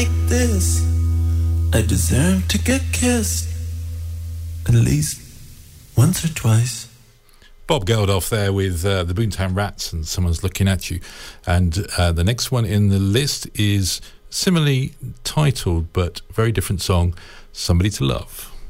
this. I deserve to get kissed at least once or twice. Bob Geldof there with the Boomtown Rats and Someone's Looking at You. And the next one in the list is similarly titled but very different song, Somebody to Love.